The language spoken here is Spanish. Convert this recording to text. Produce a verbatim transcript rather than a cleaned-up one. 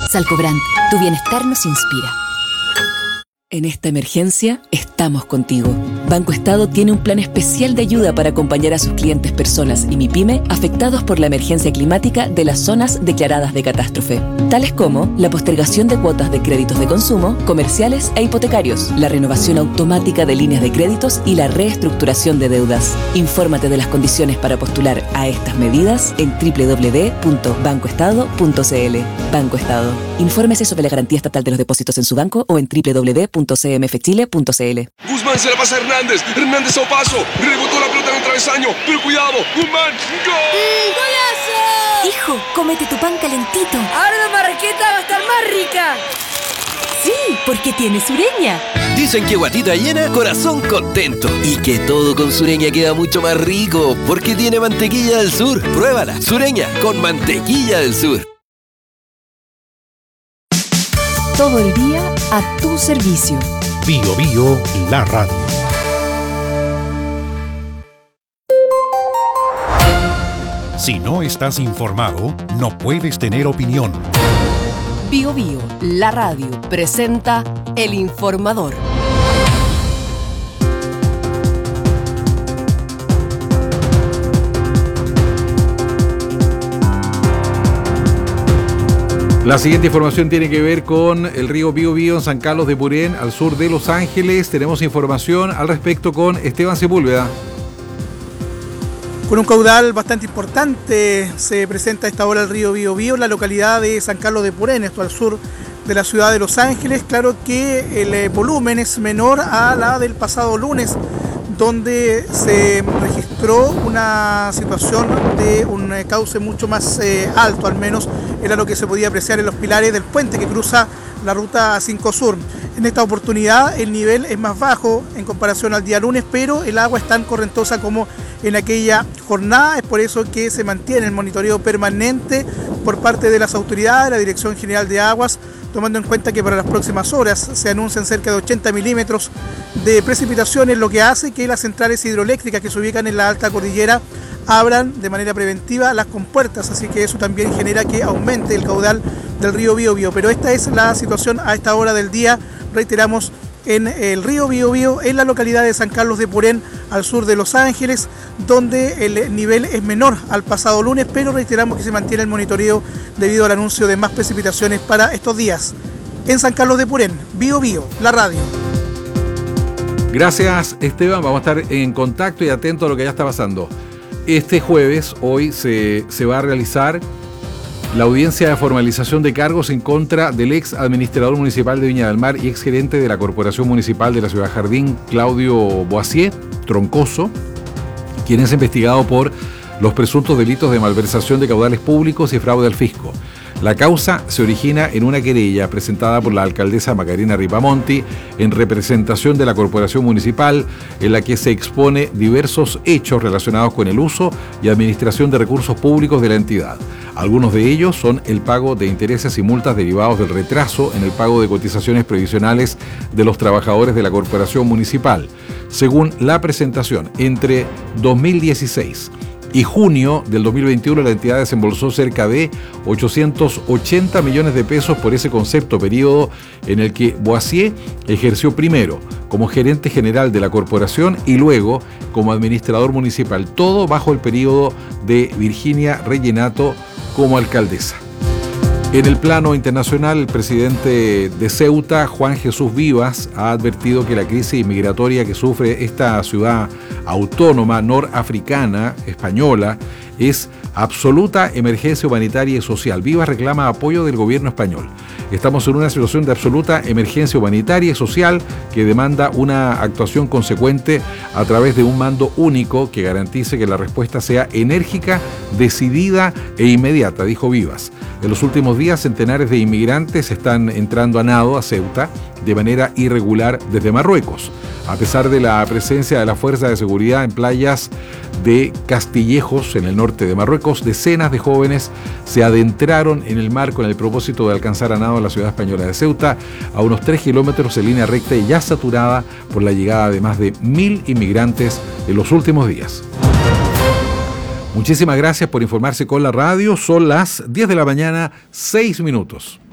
Salcobrand, tu bienestar nos inspira. En esta emergencia, estamos contigo. Banco Estado tiene un plan especial de ayuda para acompañar a sus clientes personas y MIPYME afectados por la emergencia climática de las zonas declaradas de catástrofe, tales como la postergación de cuotas de créditos de consumo, comerciales e hipotecarios, la renovación automática de líneas de créditos y la reestructuración de deudas. Infórmate de las condiciones para postular a estas medidas en doble u doble u doble u punto banco estado punto c l. Banco Estado. Infórmese sobre la garantía estatal de los depósitos en su banco o en doble u doble u doble u punto c m f chile punto c l. Guzmán se la pasa a Hernández. Hernández a paso. Rebotó la pelota en el travesaño. Pero cuidado. Guzmán. ¡Gol! ¡Golazo! Hijo, cómete tu pan calentito. Ahora la marraqueta va a estar más rica. Sí, porque tiene Sureña. Dicen que guatita llena, corazón contento. Y que todo con Sureña queda mucho más rico, porque tiene mantequilla del sur. Pruébala, Sureña, con mantequilla del sur. Todo el día a tu servicio. Bio Bio, la radio. Si no estás informado, no puedes tener opinión. Bio Bio, la radio, presenta El Informador. La siguiente información tiene que ver con el río Biobío en San Carlos de Purén, al sur de Los Ángeles. Tenemos información al respecto con Esteban Sepúlveda. Con un caudal bastante importante se presenta a esta hora el río Biobío en la localidad de San Carlos de Purén, esto al sur de la ciudad de Los Ángeles. Claro que el volumen es menor a la del pasado lunes, donde se registró una situación de un cauce mucho más eh, alto, al menos era lo que se podía apreciar en los pilares del puente que cruza la ruta cinco Sur. En esta oportunidad el nivel es más bajo en comparación al día lunes, pero el agua es tan correntosa como en aquella jornada. Es por eso que se mantiene el monitoreo permanente por parte de las autoridades, la Dirección General de Aguas, tomando en cuenta que para las próximas horas se anuncian cerca de ochenta milímetros de precipitaciones, lo que hace que las centrales hidroeléctricas que se ubican en la alta cordillera abran de manera preventiva las compuertas, así que eso también genera que aumente el caudal del río Biobío. Pero esta es la situación a esta hora del día, reiteramos, en el río Biobío, en la localidad de San Carlos de Purén, al sur de Los Ángeles, donde el nivel es menor al pasado lunes, pero reiteramos que se mantiene el monitoreo debido al anuncio de más precipitaciones para estos días. En San Carlos de Purén, Biobío, la radio. Gracias, Esteban. Vamos a estar en contacto y atentos a lo que ya está pasando. Este jueves, hoy, se, se va a realizar la audiencia de formalización de cargos en contra del ex administrador municipal de Viña del Mar y ex gerente de la Corporación Municipal de la Ciudad Jardín, Claudio Boisier Troncoso, quien es investigado por los presuntos delitos de malversación de caudales públicos y fraude al fisco. La causa se origina en una querella presentada por la alcaldesa Macarena Ripamonti en representación de la Corporación Municipal, en la que se expone diversos hechos relacionados con el uso y administración de recursos públicos de la entidad. Algunos de ellos son el pago de intereses y multas derivados del retraso en el pago de cotizaciones previsionales de los trabajadores de la Corporación Municipal. Según la presentación, entre dos mil dieciséis y junio del dos mil veintiuno, la entidad desembolsó cerca de ochocientos ochenta millones de pesos por ese concepto, periodo en el que Boisier ejerció primero como gerente general de la corporación y luego como administrador municipal, todo bajo el periodo de Virginia Rellenato como alcaldesa. En el plano internacional, el presidente de Ceuta, Juan Jesús Vivas, ha advertido que la crisis migratoria que sufre esta ciudad autónoma norafricana, española, es absoluta emergencia humanitaria y social. Vivas reclama apoyo del gobierno español. Estamos en una situación de absoluta emergencia humanitaria y social que demanda una actuación consecuente a través de un mando único que garantice que la respuesta sea enérgica, decidida e inmediata, dijo Vivas. En los últimos días, centenares de inmigrantes están entrando a nado a Ceuta de manera irregular desde Marruecos. A pesar de la presencia de la Fuerza de Seguridad en playas de Castillejos, en el norte de Marruecos, decenas de jóvenes se adentraron en el mar con el propósito de alcanzar a nado a la ciudad española de Ceuta, a unos tres kilómetros en línea recta y ya saturada por la llegada de más de mil inmigrantes en los últimos días. Muchísimas gracias por informarse con la radio. Son las diez de la mañana, seis minutos.